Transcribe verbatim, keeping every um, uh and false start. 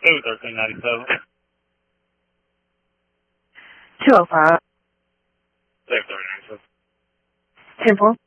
Two thirteen ninety seven. Two oh five. Six thirty ninety seven. Ten four.